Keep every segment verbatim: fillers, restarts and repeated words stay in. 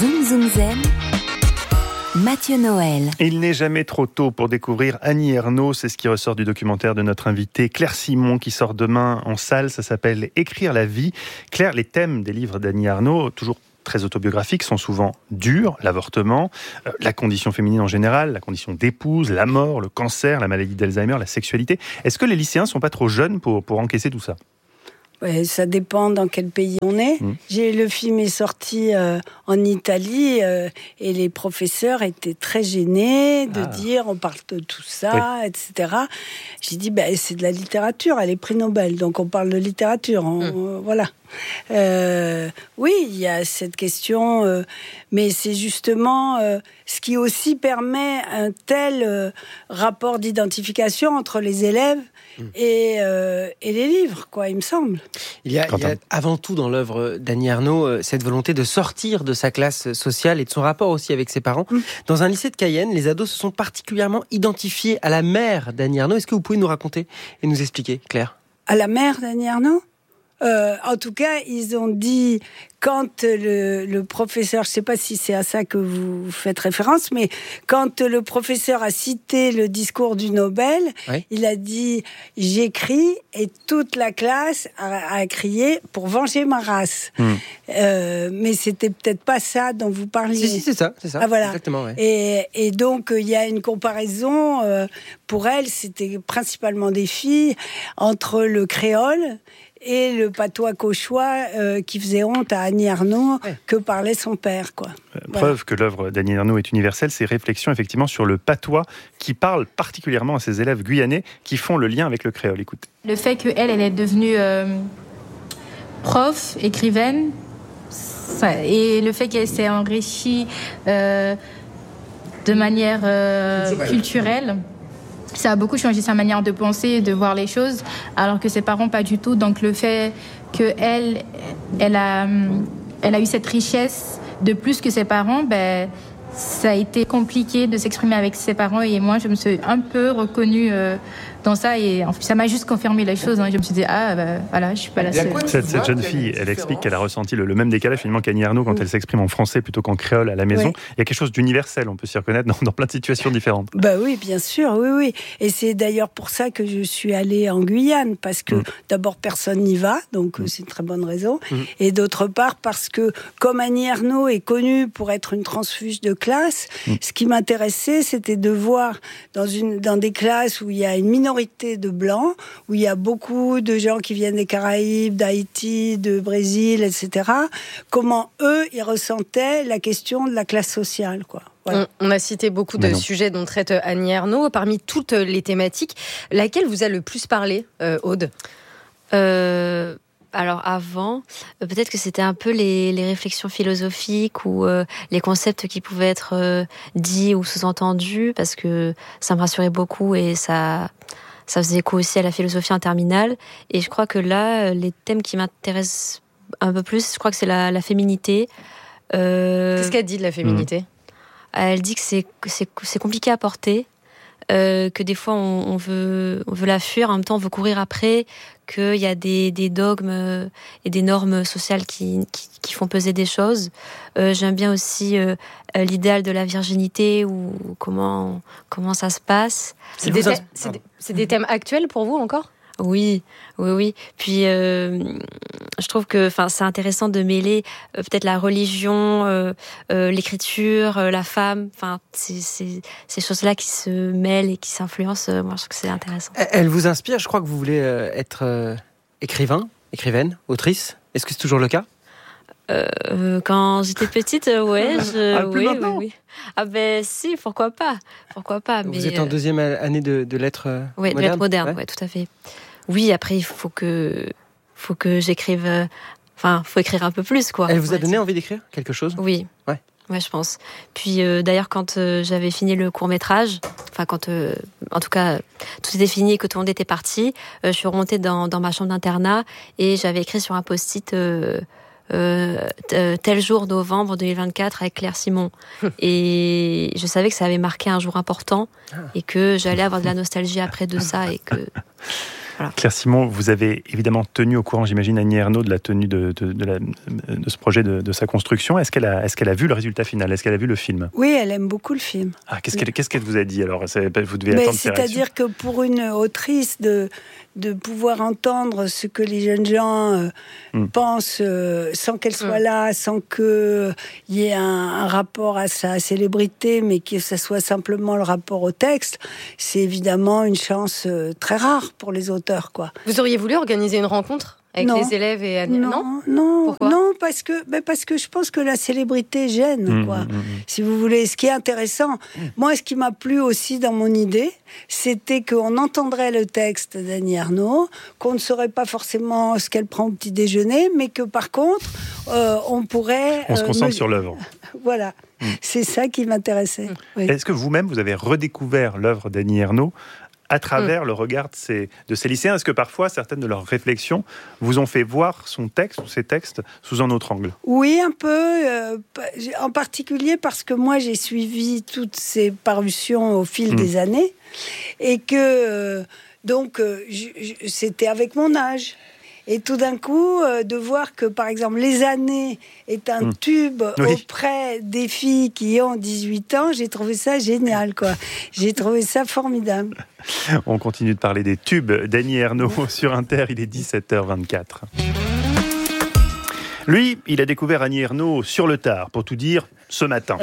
Zoom Zoom Zen, Mathieu Noël. Il n'est jamais trop tôt pour découvrir Annie Ernaux. C'est ce qui ressort du documentaire de notre invitée Claire Simon qui sort demain en salle. Ça s'appelle « Écrire la vie ». Claire, les thèmes des livres d'Annie Ernaux, toujours très autobiographiques, sont souvent durs. L'avortement, euh, la condition féminine en général, la condition d'épouse, la mort, le cancer, la maladie d'Alzheimer, la sexualité. Est-ce que les lycéens ne sont pas trop jeunes pour, pour encaisser tout ça ? Ouais, ça dépend dans quel pays on est. Mmh. J'ai, le film est sorti euh, en Italie euh, et les professeurs étaient très gênés de ah. dire on parle de tout ça, oui. et cetera. J'ai dit bah, c'est de la littérature, elle est prix Nobel, donc on parle de littérature. On, mmh. euh, voilà. Euh, oui, il y a cette question, euh, mais c'est justement euh, ce qui aussi permet un tel euh, rapport d'identification entre les élèves mmh. et, euh, et les livres, quoi, il me semble. Il y a, il y a avant tout dans l'œuvre d'Annie Ernaux cette volonté de sortir de sa classe sociale et de son rapport aussi avec ses parents. Mmh. Dans un lycée de Cayenne, les ados se sont particulièrement identifiés à la mère d'Annie Ernaux. Est-ce que vous pouvez nous raconter et nous expliquer, Claire ? À la mère d'Annie Ernaux ? Euh, en tout cas, ils ont dit, quand le, le professeur, je ne sais pas si c'est à ça que vous faites référence, mais quand le professeur a cité le discours du Nobel, oui. il a dit « j'écris » et toute la classe a, a crié « pour venger ma race mmh. ». Euh, mais c'était peut-être pas ça dont vous parliez. Si, si, c'est ça, c'est ça. Ah, voilà. Exactement, ouais. et, et donc, il y a une comparaison, euh, pour elle, c'était principalement des filles, entre le créole et le patois cauchois euh, qui faisait honte à Annie Ernaux, ouais. que parlait son père, quoi. Euh, preuve voilà. que l'œuvre d'Annie Ernaux est universelle, ses réflexions effectivement sur le patois qui parle particulièrement à ses élèves guyanais qui font le lien avec le créole. Écoutez. Le fait qu'elle, elle est devenue euh, prof, écrivaine, ça, et le fait qu'elle s'est enrichie euh, de manière euh, culturelle. culturelle ça a beaucoup changé sa manière de penser et de voir les choses, alors que ses parents, pas du tout. Donc le fait qu'elle, elle a, elle a eu cette richesse de plus que ses parents, ben, ça a été compliqué de s'exprimer avec ses parents. Et moi, je me suis un peu reconnue euh, dans ça. Et ça m'a juste confirmé les choses. Hein. Je me suis dit, ah, ben, voilà, je suis pas la seule. Cette, cette jeune fille, elle explique qu'elle a ressenti le, le même décalage finalement qu'Annie Ernaux quand oui. elle s'exprime en français plutôt qu'en créole à la maison. Oui. Il y a quelque chose d'universel, on peut s'y reconnaître dans, dans plein de situations différentes. Bah oui, bien sûr, oui, oui. Et c'est d'ailleurs pour ça que je suis allée en Guyane, parce que mmh. d'abord, personne n'y va, donc mmh. c'est une très bonne raison. Mmh. Et d'autre part, parce que comme Annie Ernaux est connue pour être une transfuge de classe, mmh. ce qui m'intéressait, c'était de voir dans, une, dans des classes où il y a une minorité de blancs, où il y a beaucoup de gens qui viennent des Caraïbes, d'Haïti, de Brésil, et cetera, comment eux, ils ressentaient la question de la classe sociale, quoi. Voilà. On, on a cité beaucoup de sujets dont traite Annie Ernaux. Parmi toutes les thématiques, laquelle vous a le plus parlé, euh, Aude ? euh... Alors avant, peut-être que c'était un peu les, les réflexions philosophiques ou euh, les concepts qui pouvaient être euh, dits ou sous-entendus, parce que ça me rassurait beaucoup et ça, ça faisait écho aussi à la philosophie en terminale. Et je crois que là, les thèmes qui m'intéressent un peu plus, je crois que c'est la, la féminité. Euh, Qu'est-ce qu'elle dit de la féminité ? mmh. Elle dit que c'est, c'est, c'est compliqué à porter. Euh, que des fois on, on, veut, on veut la fuir, en même temps on veut courir après, qu'il y a des, des dogmes et des normes sociales qui, qui, qui font peser des choses. Euh, j'aime bien aussi euh, l'idéal de la virginité ou comment, comment ça se passe. C'est des, thè- c'est, des, c'est des thèmes actuels pour vous encore ? Oui, oui, oui. Puis, euh, je trouve que, enfin, c'est intéressant de mêler euh, peut-être la religion, euh, euh, l'écriture, euh, la femme. Enfin, c'est, c'est ces choses-là qui se mêlent et qui s'influencent. Euh, moi, je trouve que c'est intéressant. Elle vous inspire. Je crois que vous voulez euh, être euh, écrivain, écrivaine, autrice. Est-ce que c'est toujours le cas ? Euh, quand j'étais petite, euh, ouais, je, ah, oui, oui, oui. Ah ben si, pourquoi pas, pourquoi pas. Vous mais, êtes en deuxième année de, de lettres euh, oui, modernes. Oui, de lettres modernes, ouais. ouais, tout à fait. Oui, après il faut que, faut que j'écrive. Euh, enfin, faut écrire un peu plus, quoi. Elle vous a donné envie d'écrire quelque chose ? Oui. Ouais. Ouais, je pense. Puis euh, d'ailleurs, quand euh, j'avais fini le court métrage, enfin quand, euh, en tout cas, tout était fini et que tout le monde était parti, euh, je suis remontée dans, dans ma chambre d'internat et j'avais écrit sur un post-it. Euh, Euh, t- tel jour novembre deux mille vingt-quatre avec Claire Simon et je savais que ça avait marqué un jour important et que j'allais avoir de la nostalgie après de ça et que Voilà. Claire Simon, vous avez évidemment tenu au courant, j'imagine, Annie Ernaux de la tenue de, de, de, la, de ce projet, de, de sa construction. Est-ce qu'elle a, est-ce qu'elle a vu le résultat final ? Est-ce qu'elle a vu le film ? Oui, elle aime beaucoup le film. Ah, qu'est-ce qu'elle, qu'est-ce qu'elle vous a dit alors ? Vous devez Mais attendre ses réactions. c'est-à-dire que pour une autrice de, de pouvoir entendre ce que les jeunes gens euh, mm. pensent euh, sans qu'elle soit mm. là, sans qu'il y ait un, un rapport à sa célébrité, mais que ça soit simplement le rapport au texte, c'est évidemment une chance euh, très rare pour les auteurs, quoi. Vous auriez voulu organiser une rencontre avec non. les élèves et non, non, non, Pourquoi non, parce que, ben parce que je pense que la célébrité gêne, mmh, quoi. Mmh, mmh. Si vous voulez, ce qui est intéressant, mmh. moi, ce qui m'a plu aussi dans mon idée, c'était qu'on entendrait le texte d'Annie Ernaux, qu'on ne saurait pas forcément ce qu'elle prend au petit déjeuner, mais que par contre, euh, on pourrait. On se concentre euh, me... sur l'œuvre. Voilà, mmh. c'est ça qui m'intéressait. Mmh. Oui. Est-ce que vous-même vous avez redécouvert l'œuvre d'Annie Ernaux à travers mmh. le regard de ces, de ces lycéens? Est-ce que parfois, certaines de leurs réflexions vous ont fait voir son texte ou ses textes sous un autre angle? Oui, un peu. Euh, en particulier parce que moi, j'ai suivi toutes ces parutions au fil mmh. des années. Et que, euh, donc, euh, je, je, c'était avec mon âge. Et tout d'un coup, euh, de voir que, par exemple, Les Années est un mmh. tube oui. auprès des filles qui ont dix-huit ans, j'ai trouvé ça génial, quoi. J'ai trouvé ça formidable. On continue de parler des tubes d'Annie Ernaux sur Inter, il est dix-sept heures vingt-quatre. Lui, il a découvert Annie Ernaux sur le tard, pour tout dire, ce matin.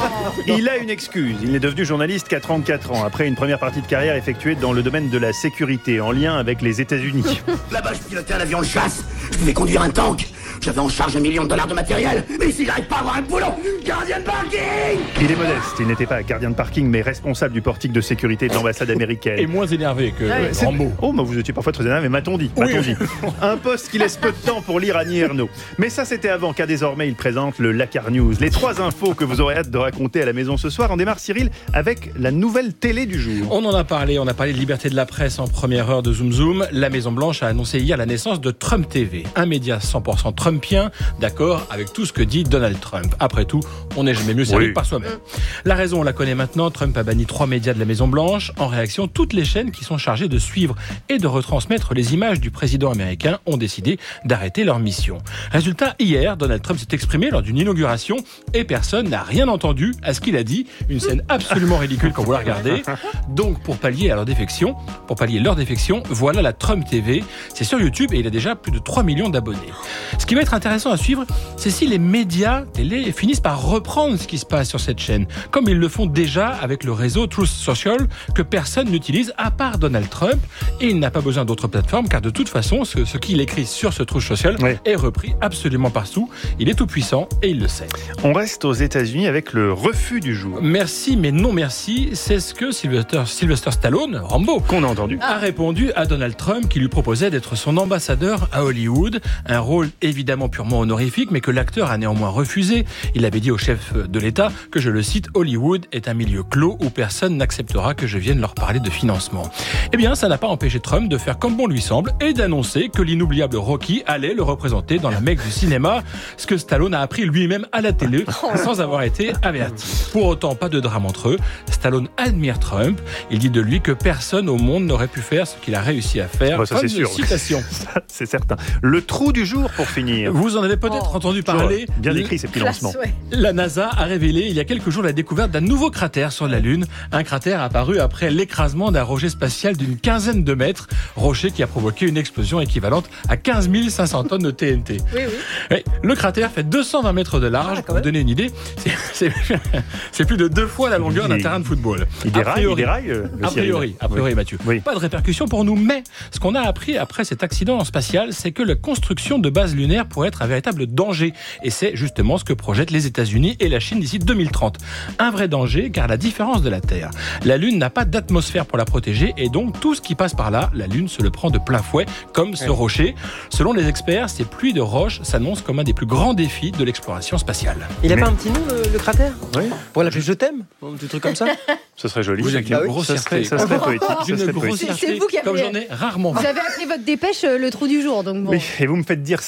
Il a une excuse. Il n'est devenu journaliste qu'à trente-quatre ans, après une première partie de carrière effectuée dans le domaine de la sécurité, en lien avec les États-Unis. Là-bas, je pilotais un avion de chasse. Je pouvais conduire un tank. J'avais en charge un million de dollars de matériel. Mais ici, j'arrive pas à avoir un boulot. Gardien de parking. Il est modeste. Il n'était pas gardien de parking, mais responsable du portique de sécurité de l'ambassade américaine. Et moins énervé que ouais, Rambo. Oh, mais vous étiez parfois très énervé, m'a-t-on dit, m'a-t-on oui. dit. Un poste qui laisse peu de temps pour lire Annie Ernaux. Mais ça, c'était avant, car désormais, il présente le Lacar News. Les trois infos que vous aurez hâte de raconter à la maison ce soir. On démarre, Cyril, avec la nouvelle télé du jour. On en a parlé. On a parlé de liberté de la presse en première heure de Zoom Zoom. La Maison-Blanche a annoncé hier la naissance de Trump T V, un média cent pour cent trumpien, d'accord avec tout ce que dit Donald Trump. Après tout, on n'est jamais mieux servi oui. par soi-même. La raison, on la connaît maintenant. Trump a banni trois médias de la Maison-Blanche. En réaction, toutes les chaînes qui sont chargées de suivre et de retransmettre les images du président américain ont décidé d'arrêter leur mission. Résultat, hier, Donald Trump s'est exprimé lors d'une inauguration et personne n'a rien entendu à ce qu'il a dit. Une scène absolument ridicule quand vous la regardez. Donc, pour pallier à leur défection, pour pallier leur défection, voilà la Trump T V. C'est sur YouTube et il a déjà plus de trois millions d'abonnés. Ce qui va être intéressant à suivre, c'est si les médias télé finissent par reprendre ce qui se passe sur cette chaîne, comme ils le font déjà avec le réseau Truth Social, que personne n'utilise à part Donald Trump, et il n'a pas besoin d'autres plateformes, car de toute façon, ce, ce qu'il écrit sur ce Truth Social oui. est repris absolument partout. Il est tout puissant et il le sait. On reste aux États-Unis avec le refus du jour. Merci, mais non merci. C'est ce que Sylvester, Sylvester Stallone, Rambo, qu'on a entendu, a répondu à Donald Trump, qui lui proposait d'être son ambassadeur à Hollywood. Un rôle évidemment purement honorifique, mais que l'acteur a néanmoins refusé. Il avait dit au chef de l'État que, je le cite, Hollywood est un milieu clos où personne n'acceptera que je vienne leur parler de financement. Eh bien, ça n'a pas empêché Trump de faire comme bon lui semble et d'annoncer que l'inoubliable Rocky allait le représenter dans la Mecque du cinéma, ce que Stallone a appris lui-même à la télé sans avoir été averti. Pour autant, pas de drame entre eux. Stallone admire Trump. Il dit de lui que personne au monde n'aurait pu faire ce qu'il a réussi à faire. Ouais, ça, c'est sûr. Citation. Ça, c'est certain. Le trou du jour pour finir. Vous en avez peut-être oh. entendu parler. Bien écrit ces petits lancements. Ouais. La NASA a révélé il y a quelques jours la découverte d'un nouveau cratère sur la Lune. Un cratère apparu après l'écrasement d'un rocher spatial d'une quinzaine de mètres. Rocher qui a provoqué une explosion équivalente à quinze mille cinq cents tonnes de T N T. Oui, oui. Oui, le cratère fait deux cent vingt mètres de large. Ah, pour vous donner une idée, c'est, c'est, c'est plus de deux fois la longueur d'un terrain de football. Il déraille, priori, il déraille le a priori, a priori oui. Mathieu. Oui. Pas de répercussions pour nous, mais ce qu'on a appris après cet accident spatial, c'est que la construction de bases lunaires pourrait être un véritable danger. Et c'est justement ce que projettent les États-Unis et la Chine d'ici deux mille trente. Un vrai danger, car à la différence de la Terre, la Lune n'a pas d'atmosphère pour la protéger, et donc tout ce qui passe par là, la Lune se le prend de plein fouet, comme ce oui. rocher. Selon les experts, ces pluies de roches s'annoncent comme un des plus grands défis de l'exploration spatiale. Il n'a Mais... pas un petit nom, le, le cratère? Oui. Pour l'appeler Je t'aime, un petit truc comme ça. Ce serait joli. Vous avez une grossièreté. Ça serait poétique. Une ça serait grossièreté, c'est vous qui avez... comme j'en ai rarement vu. Vous avez appris votre dépêche le trou du jour, donc bon. Mais, et vous me faites dire ça en plus,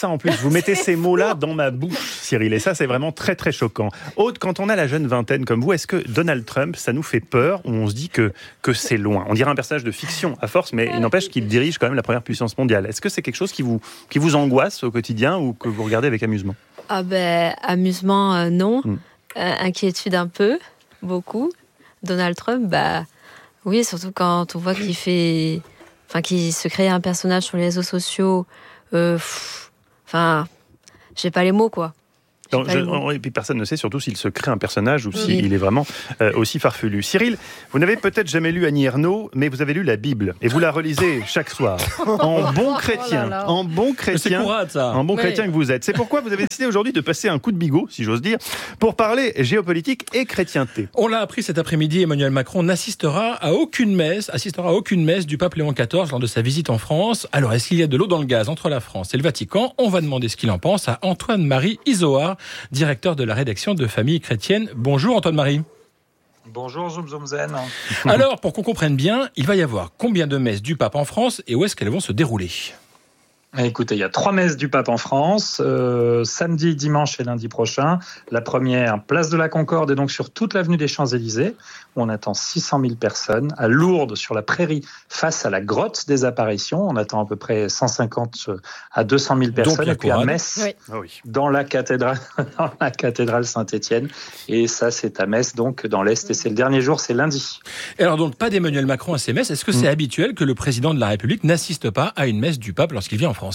Vous mettez ces mots-là dans ma bouche, Cyril, et ça, c'est vraiment très, très choquant. Aude, quand on a la jeune vingtaine comme vous, est-ce que Donald Trump, ça nous fait peur ou on se dit que, que c'est loin ? On dirait un personnage de fiction à force, mais il n'empêche qu'il dirige quand même la première puissance mondiale. Est-ce que c'est quelque chose qui vous, qui vous angoisse au quotidien ou que vous regardez avec amusement ? Ah ben, amusement, euh, non. Mm. Euh, inquiétude un peu, beaucoup. Donald Trump, bah oui, surtout quand on voit qu'il fait... Enfin, qu'il se crée un personnage sur les réseaux sociaux... Euh, pff, enfin, j'ai pas les mots, quoi. Non, je, et puis personne ne sait surtout s'il se crée un personnage ou oui. s'il est vraiment euh, aussi farfelu. Cyril, vous n'avez peut-être jamais lu Annie Ernaux, mais vous avez lu la Bible et vous la relisez chaque soir en bon chrétien, oh là là. en bon chrétien, courade, ça. en bon oui. chrétien que vous êtes. C'est pourquoi vous avez décidé aujourd'hui de passer un coup de bigot, si j'ose dire, pour parler géopolitique et chrétienté. On l'a appris cet après-midi, Emmanuel Macron n'assistera à aucune messe, assistera à aucune messe du pape Léon quatorze lors de sa visite en France. Alors, est-ce qu'il y a de l'eau dans le gaz entre la France et le Vatican ? On va demander ce qu'il en pense à Antoine-Marie Izoard, directeur de la rédaction de Famille Chrétienne. Bonjour Antoine-Marie. Bonjour Zoom Zoom Zen. Alors, pour qu'on comprenne bien, il va y avoir combien de messes du pape en France et où est-ce qu'elles vont se dérouler ? Écoutez, il y a trois messes du pape en France, euh, samedi, dimanche et lundi prochain. La première, place de la Concorde et donc sur toute l'avenue des Champs-Élysées, où on attend six cent mille personnes. À Lourdes, sur la prairie, face à la grotte des apparitions, on attend à peu près cent cinquante à deux cent mille personnes. Et puis à Metz, oui. Oh oui. dans la cathédrale, dans la cathédrale Saint-Étienne. Et ça, c'est à Metz, donc dans l'Est. Et c'est le dernier jour, c'est lundi. Et alors donc, pas d'Emmanuel Macron à ces messes. Est-ce que c'est mmh. habituel que le président de la République n'assiste pas à une messe du pape lorsqu'il vient en France ?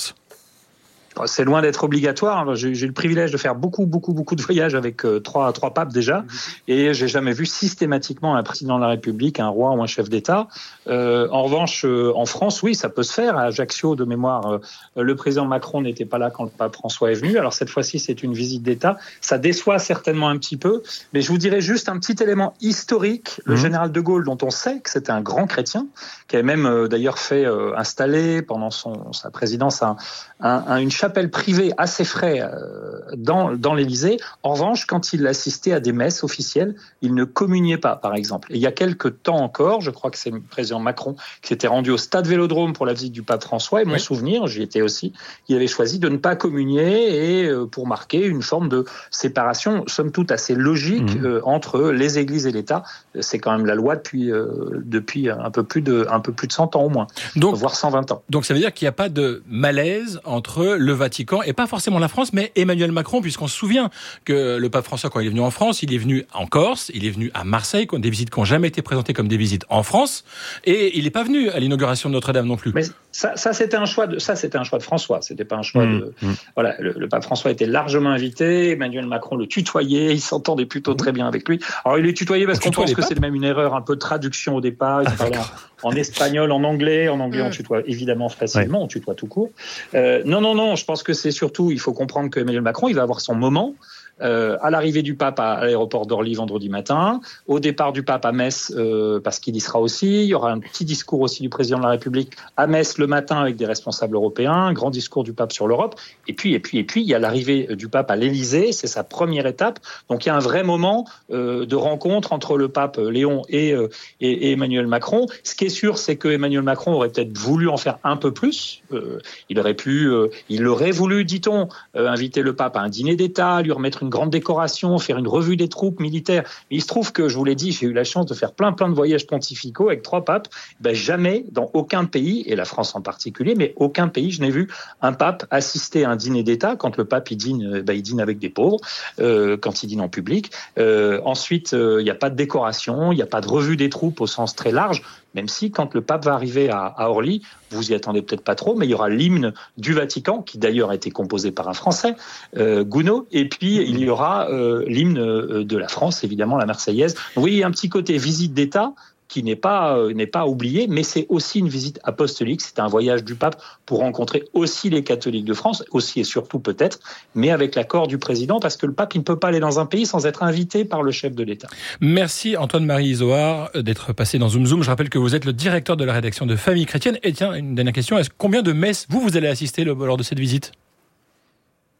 C'est loin d'être obligatoire. J'ai, j'ai eu le privilège de faire beaucoup, beaucoup, beaucoup de voyages avec euh, trois, trois papes déjà, et j'ai jamais vu systématiquement un président de la République, un roi ou un chef d'État. Euh, en revanche, euh, en France, oui, ça peut se faire. À Ajaccio, de mémoire, euh, le président Macron n'était pas là quand le pape François est venu. Alors cette fois-ci, c'est une visite d'État. Ça déçoit certainement un petit peu, mais je vous dirais juste un petit élément historique. Le mmh. général de Gaulle, dont on sait que c'était un grand chrétien, qui avait même euh, d'ailleurs fait euh, installer pendant son, sa présidence un, un, un, une chapelle privée à ses frais euh, dans, dans l'Élysée. En revanche, quand il assistait à des messes officielles, il ne communiait pas, par exemple. Et il y a quelques temps encore, je crois que c'est le président Macron qui s'était rendu au stade Vélodrome pour la visite du pape François, et mon oui. souvenir, j'y étais aussi, il avait choisi de ne pas communier et euh, pour marquer une forme de séparation, somme toute assez logique, mmh. euh, entre les églises et l'État. C'est quand même la loi depuis, euh, depuis un peu plus de, un peu plus de cent ans au moins, donc, voire cent vingt ans. Donc ça veut dire qu'il n'y a pas de malaise entre le Vatican et pas forcément la France, mais Emmanuel Macron, puisqu'on se souvient que le pape François, quand il est venu en France, il est venu en Corse, il est venu à Marseille, des visites qui n'ont jamais été présentées comme des visites en France, et il n'est pas venu à l'inauguration de Notre-Dame non plus. Mais ça, ça c'était un choix de, ça c'était un choix de François, c'était pas un choix mmh, de, mmh. voilà, le, le pape François était largement invité, Emmanuel Macron le tutoyait, il s'entendait plutôt mmh. très bien avec lui. Alors il est tutoyé parce on qu'on pense que c'est même une erreur un peu de traduction au départ, il ah, parlait en, en espagnol, en anglais, en anglais mmh. on tutoie évidemment facilement, ouais. on tutoie tout court. Euh, non, non, non, je pense que c'est surtout, il faut comprendre que Emmanuel Macron, il va avoir son moment. Euh, à l'arrivée du pape à, à l'aéroport d'Orly vendredi matin, au départ du pape à Metz, euh, parce qu'il y sera aussi, il y aura un petit discours aussi du président de la République à Metz le matin avec des responsables européens, un grand discours du pape sur l'Europe, et puis, et puis, et puis, il y a l'arrivée du pape à l'Élysée, c'est sa première étape, donc il y a un vrai moment euh, de rencontre entre le pape Léon et, euh, et, et Emmanuel Macron. Ce qui est sûr, c'est que Emmanuel Macron aurait peut-être voulu en faire un peu plus, euh, il aurait pu, euh, il aurait voulu, dit-on, euh, inviter le pape à un dîner d'État, lui remettre une grande décoration, faire une revue des troupes militaires. Mais il se trouve que, je vous l'ai dit, j'ai eu la chance de faire plein plein de voyages pontificaux avec trois papes. Ben, jamais, dans aucun pays, et la France en particulier, mais aucun pays, je n'ai vu un pape assister à un dîner d'État. Quand le pape il dîne, ben, il dîne avec des pauvres, euh, quand il dîne en public. Euh, ensuite, il euh, n'y a pas de décoration, il n'y a pas de revue des troupes au sens très large. Même si, quand le pape va arriver à, à Orly, vous y attendez peut-être pas trop, mais il y aura l'hymne du Vatican, qui d'ailleurs a été composé par un Français, euh, Gounod, et puis il y aura euh, l'hymne de la France, évidemment, la Marseillaise. Donc, oui, il y a un petit côté visite d'État qui n'est pas, euh, n'est pas oublié, mais c'est aussi une visite apostolique, c'est un voyage du pape pour rencontrer aussi les catholiques de France, aussi et surtout peut-être, mais avec l'accord du président, parce que le pape, il ne peut pas aller dans un pays sans être invité par le chef de l'État. Merci Antoine-Marie Izoard d'être passé dans Zoom Zoom. Je rappelle que vous êtes le directeur de la rédaction de Famille Chrétienne. Et tiens, une dernière question, est-ce combien de messes vous, vous allez assister lors de cette visite ?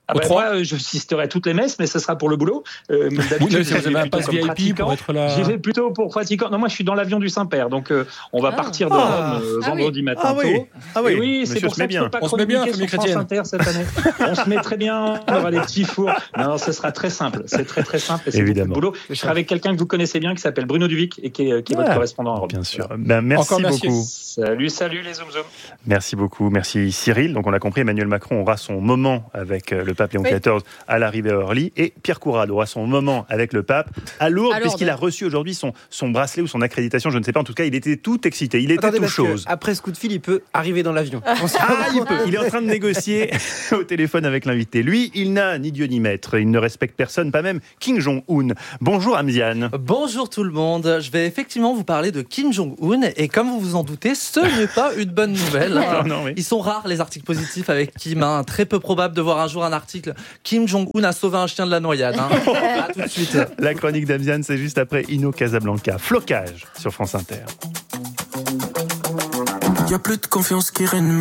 Ah bah, moi, je assisterai à toutes les messes, mais ce sera pour le boulot. Euh, oui, mais si vous avez un pass V I P pour être là. J'y vais plutôt pour pratiquant. Non, moi, je suis dans l'avion du Saint-Père, donc euh, on va ah. partir de Rome euh, ah, vendredi oui. matin ah, tôt. Oui. Ah oui, oui, c'est pour ça que je peux pas on se met bien, famille chrétienne. Inter cette année. On se met très bien. On aura des petits fours. Non, ce sera très simple. C'est très très simple. Et c'est évidemment. Boulot. Je serai avec quelqu'un que vous connaissez bien, qui s'appelle Bruno Duvic et qui est, qui est ah, votre correspondant à Rome. Bien sûr. Ben, merci Encore beaucoup. Merci. Salut, salut les Zoom Zoom. Merci beaucoup. Merci Cyril. Donc on l'a compris, Emmanuel Macron aura son moment avec le pape Léon oui. quatorze à l'arrivée à Orly et Pierre Courade aura son moment avec le pape à Lourdes, à puisqu'il a reçu aujourd'hui son, son bracelet ou son accréditation, je ne sais pas. En tout cas, il était tout excité. Il était Attendez, tout chose. Après ce coup de fil, il peut arriver dans l'avion. Ah, il peut. Il est en train de négocier au téléphone avec l'invité. Lui, il n'a ni Dieu ni maître. Il ne respecte personne, pas même Kim Jong-un. Bonjour Amziane. Bonjour tout le monde. Je vais effectivement vous parler de Kim Jong-un et comme vous vous en doutez, ce n'est pas une bonne nouvelle. non, non, oui. Ils sont rares les articles positifs avec Kim. Hein. Très peu probable de voir un jour un article Kim Jong-un a sauvé un chien de la noyade. Hein. À tout de suite. La chronique d'Amziane, c'est juste après Inno Casablanca. Flocage sur France Inter. Y a plus de confiance qui règne.